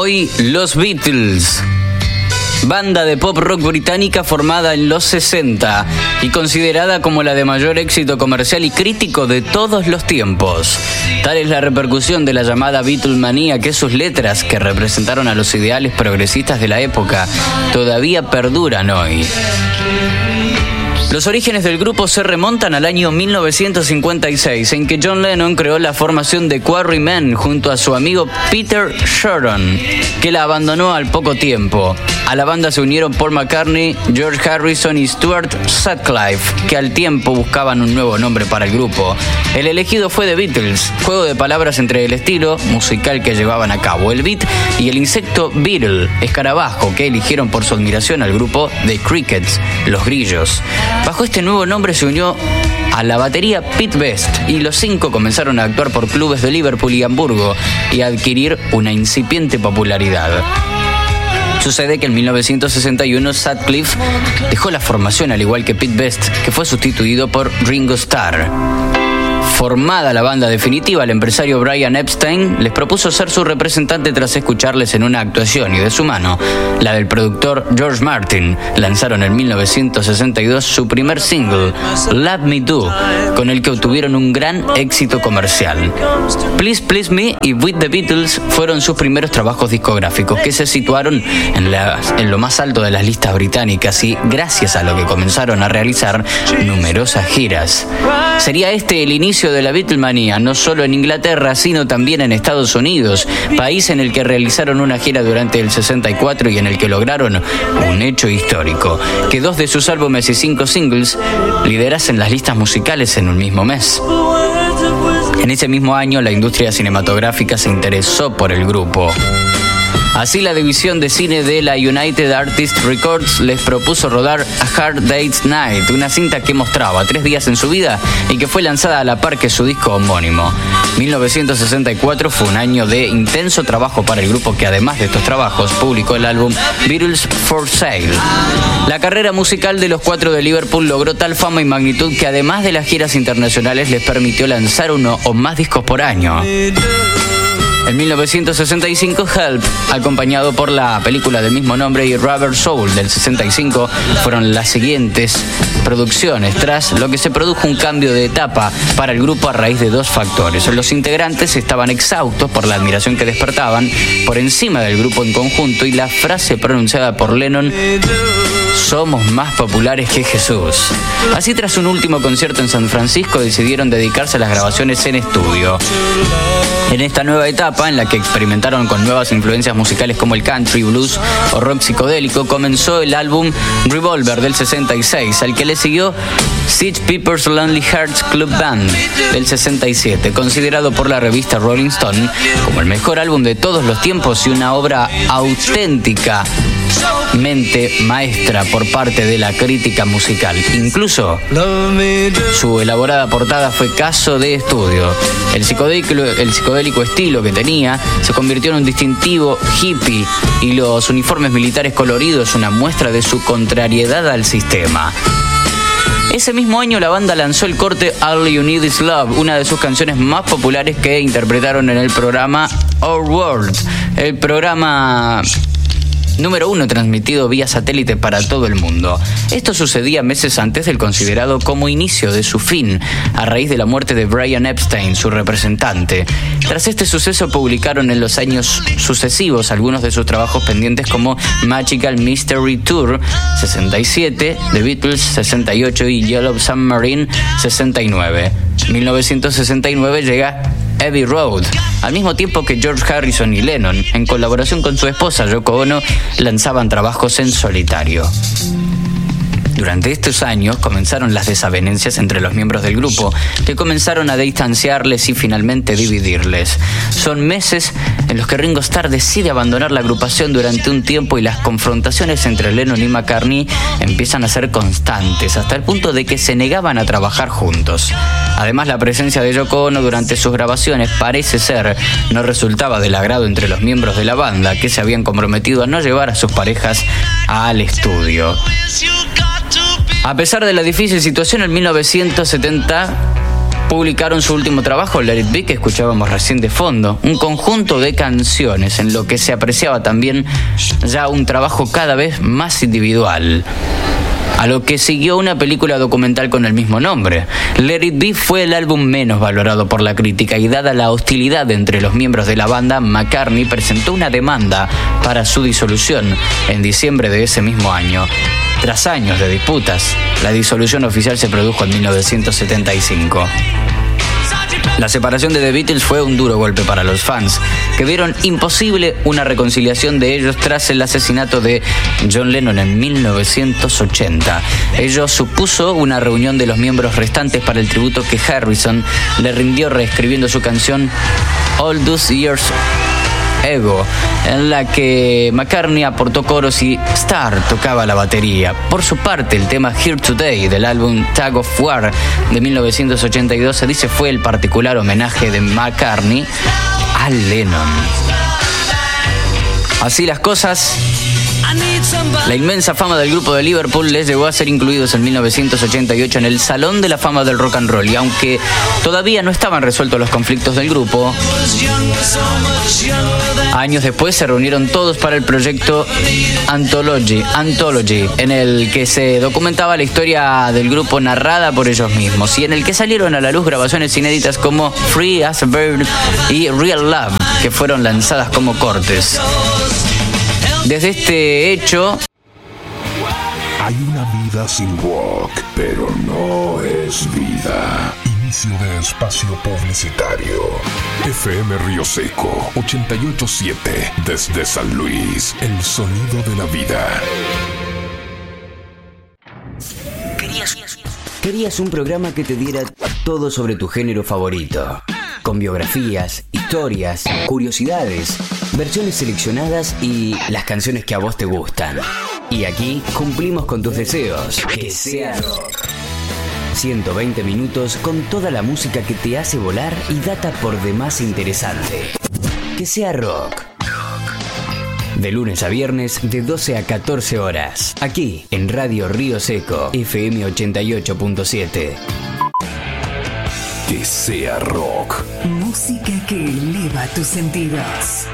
Hoy los Beatles, banda de pop rock británica formada en los 60 y considerada como la de mayor éxito comercial y crítico de todos los tiempos. Tal es la repercusión de la llamada Beatlemanía que sus letras, que representaron a los ideales progresistas de la época, todavía perduran hoy. Los orígenes del grupo se remontan al año 1956, en que John Lennon creó la formación de Quarrymen junto a su amigo Peter Sheridan, que la abandonó al poco tiempo. A la banda se unieron Paul McCartney, George Harrison y Stuart Sutcliffe, que al tiempo buscaban un nuevo nombre para el grupo. El elegido fue The Beatles, juego de palabras entre el estilo musical que llevaban a cabo, el beat, y el insecto beetle, escarabajo, que eligieron por su admiración al grupo The Crickets, los grillos. Bajo este nuevo nombre se unió a la batería Pete Best y los cinco comenzaron a actuar por clubes de Liverpool y Hamburgo y a adquirir una incipiente popularidad. Sucede que en 1961 Sutcliffe dejó la formación al igual que Pete Best, que fue sustituido por Ringo Starr. Formada la banda definitiva, el empresario Brian Epstein les propuso ser su representante tras escucharles en una actuación y de su mano, la del productor George Martin, lanzaron en 1962 su primer single, Love Me Do, con el que obtuvieron un gran éxito comercial. Please Please Me y With the Beatles fueron sus primeros trabajos discográficos, que se situaron en lo más alto de las listas británicas y, gracias a lo que comenzaron a realizar numerosas giras. Sería este el inicio de la Beatlemanía, no solo en Inglaterra, sino también en Estados Unidos, país en el que realizaron una gira durante el 64 y en el que lograron un hecho histórico, que 2 de sus álbumes y 5 singles liderasen las listas musicales en un mismo mes. En ese mismo año, la industria cinematográfica se interesó por el grupo. Así, la división de cine de la United Artists Records les propuso rodar A Hard Day's Night, una cinta que mostraba 3 días en su vida y que fue lanzada a la par que su disco homónimo. 1964 fue un año de intenso trabajo para el grupo, que además de estos trabajos publicó el álbum Beatles for Sale. La carrera musical de los 4 de Liverpool logró tal fama y magnitud que además de las giras internacionales les permitió lanzar 1 o más discos por año. En 1965, Help, acompañado por la película del mismo nombre, y Rubber Soul del 65, fueron las siguientes producciones, tras lo que se produjo un cambio de etapa para el grupo a raíz de 2 factores. Los integrantes estaban exhaustos por la admiración que despertaban por encima del grupo en conjunto y la frase pronunciada por Lennon: "Somos más populares que Jesús". Así, tras un último concierto en San Francisco, decidieron dedicarse a las grabaciones en estudio. En esta nueva etapa, en la que experimentaron con nuevas influencias musicales como el country, blues o rock psicodélico, comenzó el álbum Revolver del 66, al que le siguió Sgt. Pepper's Lonely Hearts Club Band del 67, considerado por la revista Rolling Stone como el mejor álbum de todos los tiempos y una obra auténtica, mente maestra por parte de la crítica musical. Incluso su elaborada portada fue caso de estudio. El psicodélico estilo que tenía se convirtió en un distintivo hippie y los uniformes militares coloridos una muestra de su contrariedad al sistema. Ese mismo año la banda lanzó el corte All You Need Is Love, una de sus canciones más populares que interpretaron en el programa Our World, el programa número 1 transmitido vía satélite para todo el mundo. Esto sucedía meses antes del considerado como inicio de su fin, a raíz de la muerte de Brian Epstein, su representante. Tras este suceso publicaron en los años sucesivos algunos de sus trabajos pendientes, como Magical Mystery Tour 67, The Beatles 68 y Yellow Submarine 69. 1969 llega Abbey Road, al mismo tiempo que George Harrison y Lennon, en colaboración con su esposa Yoko Ono, lanzaban trabajos en solitario. Durante estos años comenzaron las desavenencias entre los miembros del grupo, que comenzaron a distanciarles y finalmente dividirles. Son meses en los que Ringo Starr decide abandonar la agrupación durante un tiempo y las confrontaciones entre Lennon y McCartney empiezan a ser constantes, hasta el punto de que se negaban a trabajar juntos. Además, la presencia de Yoko Ono durante sus grabaciones parece ser no resultaba del agrado entre los miembros de la banda, que se habían comprometido a no llevar a sus parejas al estudio. A pesar de la difícil situación, en 1970 publicaron su último trabajo, Let It Be, que escuchábamos recién de fondo. Un conjunto de canciones en lo que se apreciaba también ya un trabajo cada vez más individual. A lo que siguió una película documental con el mismo nombre. Let It Be fue el álbum menos valorado por la crítica y dada la hostilidad entre los miembros de la banda, McCartney presentó una demanda para su disolución en diciembre de ese mismo año. Tras años de disputas, la disolución oficial se produjo en 1975. La separación de The Beatles fue un duro golpe para los fans, que vieron imposible una reconciliación de ellos tras el asesinato de John Lennon en 1980. Ello supuso una reunión de los miembros restantes para el tributo que Harrison le rindió reescribiendo su canción All Those Years Ago, en la que McCartney aportó coros y Starr tocaba la batería. Por su parte, el tema Here Today del álbum Tug of War de 1982 se dice fue el particular homenaje de McCartney a Lennon. Así las cosas, la inmensa fama del grupo de Liverpool les llevó a ser incluidos en 1988 en el Salón de la Fama del Rock and Roll, y aunque todavía no estaban resueltos los conflictos del grupo, años después se reunieron todos para el proyecto Anthology, en el que se documentaba la historia del grupo narrada por ellos mismos, y en el que salieron a la luz grabaciones inéditas como Free as a Bird y Real Love, que fueron lanzadas como cortes. Desde este hecho, hay una vida sin rock, pero no es vida. Inicio de espacio publicitario. FM Río Seco 88.7 desde San Luis, el sonido de la vida. Querías un programa que te diera todo sobre tu género favorito, con biografías, historias, curiosidades, versiones seleccionadas y las canciones que a vos te gustan. Y aquí cumplimos con tus deseos. Que sea rock. 120 minutos con toda la música que te hace volar y data por demás interesante. Que sea rock. De lunes a viernes de 12 a 14 horas. Aquí en Radio Río Seco, FM 88.7. Que sea rock. Música que eleva tus sentidos.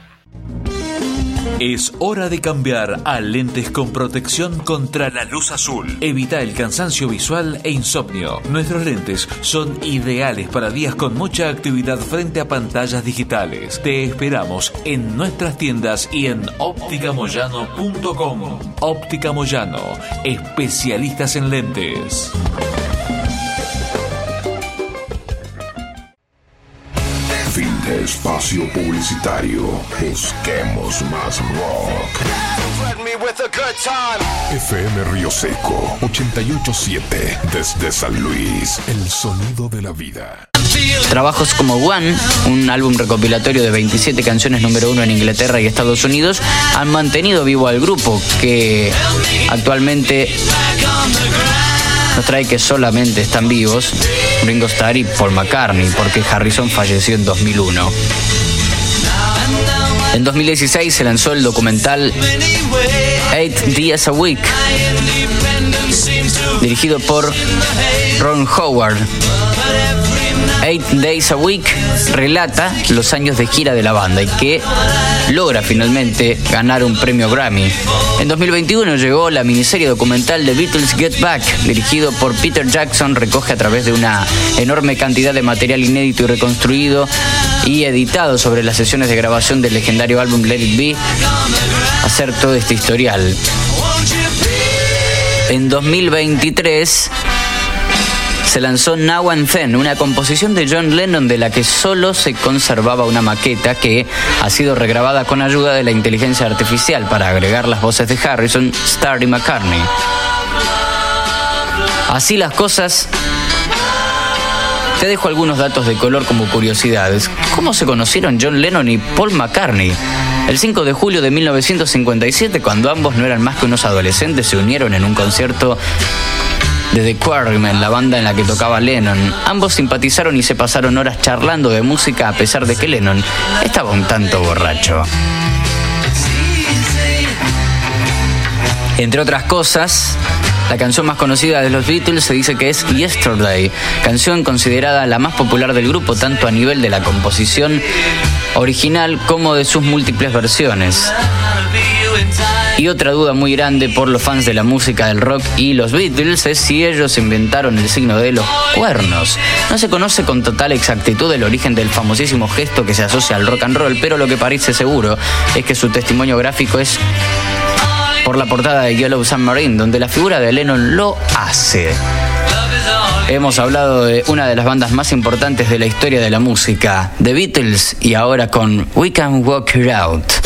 Es hora de cambiar a lentes con protección contra la luz azul. Evita el cansancio visual e insomnio. Nuestros lentes son ideales para días con mucha actividad frente a pantallas digitales. Te esperamos en nuestras tiendas y en opticamoyano.com. Óptica Moyano, especialistas en lentes. Fin de espacio publicitario. Busquemos más rock. FM Río Seco 88.7 desde San Luis, el sonido de la vida. Trabajos como One, un álbum recopilatorio de 27 canciones número 1 en Inglaterra y Estados Unidos, han mantenido vivo al grupo, que actualmente nos trae que solamente están vivos Ringo Starr y Paul McCartney, porque Harrison falleció en 2001. En 2016 se lanzó el documental 8 Days a Week, dirigido por Ron Howard. 8 Days a Week relata los años de gira de la banda y que logra finalmente ganar un premio Grammy. En 2021 llegó la miniserie documental The Beatles Get Back, dirigido por Peter Jackson. Recoge a través de una enorme cantidad de material inédito y reconstruido y editado sobre las sesiones de grabación del legendario álbum Let It Be, hacer todo este historial. En 2023 se lanzó Now and Then, una composición de John Lennon de la que solo se conservaba una maqueta que ha sido regrabada con ayuda de la inteligencia artificial para agregar las voces de Harrison, Starr y McCartney. Así las cosas, te dejo algunos datos de color como curiosidades. ¿Cómo se conocieron John Lennon y Paul McCartney? El 5 de julio de 1957, cuando ambos no eran más que unos adolescentes, se unieron en un concierto de The Quarrymen, la banda en la que tocaba Lennon. Ambos simpatizaron y se pasaron horas charlando de música, a pesar de que Lennon estaba un tanto borracho. Entre otras cosas, La canción más conocida de los Beatles se dice que es Yesterday, canción considerada la más popular del grupo tanto a nivel de la composición original como de sus múltiples versiones. Y otra duda muy grande por los fans de la música del rock y los Beatles es si ellos inventaron el signo de los cuernos. No se conoce con total exactitud el origen del famosísimo gesto que se asocia al rock and roll, pero lo que parece seguro es que su testimonio gráfico es por la portada de Yellow Submarine, donde la figura de Lennon lo hace. Hemos hablado de una de las bandas más importantes de la historia de la música, The Beatles, y ahora con We Can Walk It Out.